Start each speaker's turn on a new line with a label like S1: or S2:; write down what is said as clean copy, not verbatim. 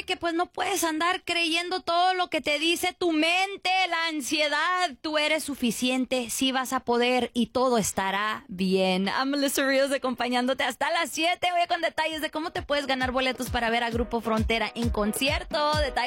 S1: recuérdate que pues no puedes andar creyendo todo lo que te dice tu mente, la ansiedad. Tú eres suficiente, sí vas a poder y todo estará bien. I'm Melissa Ríos acompañándote hasta las 7. Voy con detalles de cómo te puedes ganar boletos para ver a Grupo Frontera en concierto. Detalles